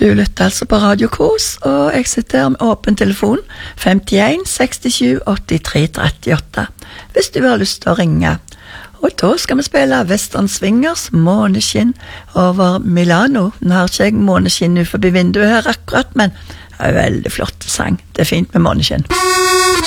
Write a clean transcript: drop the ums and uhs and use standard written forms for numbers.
Du lytter altså på Radio Kos, og jeg sitter her med åpen telefon 51 67 83 38, hvis du har lyst til å ringe. Og da skal vi spille Western Swingers, Måneskinn over Milano. Nå har ikke jeg måneskinn ut forbi vinduet her akkurat, men det er en veldig flott sang. Det er fint med måneskinn.